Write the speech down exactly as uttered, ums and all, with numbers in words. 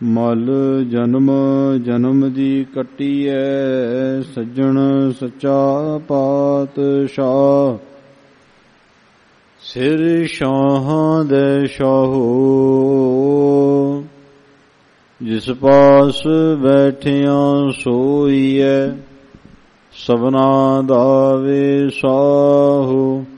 ਮਲ ਜਨਮ ਜਨਮ ਦੀ ਕੱਟੀਐ, ਸੱਜਣ ਸੱਚਾ ਪਾਤਸ਼ਾਹ। ਸਿਰ ਸ਼ਾਹਾਂ ਦੇ ਸ਼ਾਹੋ, ਜਿਸ ਪਾਸ ਬੈਠਿਆਂ ਸੋਈਐ, ਸਭਨਾ ਦਾ ਵੇ ਸਾਹੋ।